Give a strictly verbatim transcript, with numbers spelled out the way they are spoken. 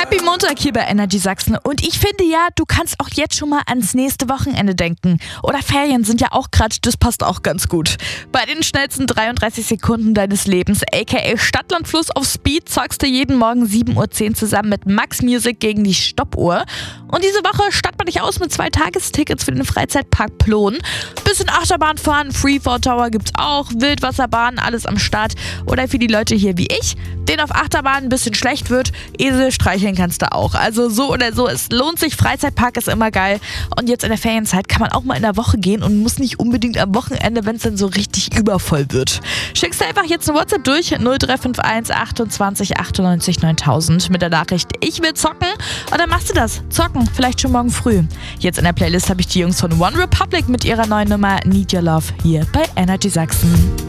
Happy Montag hier bei Energy Sachsen und ich finde ja, du kannst auch jetzt schon mal ans nächste Wochenende denken. Oder Ferien sind ja auch gerade, das passt auch ganz gut. Bei den schnellsten dreiunddreißig Sekunden deines Lebens, aka Stadtlandfluss auf Speed, zockst du jeden Morgen sieben Uhr zehn zusammen mit Max Music gegen die Stoppuhr. Und diese Woche startet man dich aus mit zwei Tagestickets für den Freizeitpark Plon. Bisschen Achterbahn fahren, Freefall Tower gibt's auch, Wildwasserbahn, alles am Start. Oder für die Leute hier wie ich, denen auf Achterbahn ein bisschen schlecht wird, Esel streicheln kannst du auch. Also so oder so, es lohnt sich, Freizeitpark ist immer geil. Und jetzt in der Ferienzeit kann man auch mal in der Woche gehen und muss nicht unbedingt am Wochenende, wenn es dann so richtig übervoll wird. Schickst du einfach jetzt eine WhatsApp durch, null drei fünf eins achtundzwanzig achtundneunzig neuntausend mit der Nachricht, ich will zocken. Und dann machst du das, zocken, vielleicht schon morgen früh. Jetzt in der Playlist habe ich die Jungs von One Republic mit ihrer neuen Nummer Need Your Love hier bei Energy Sachsen.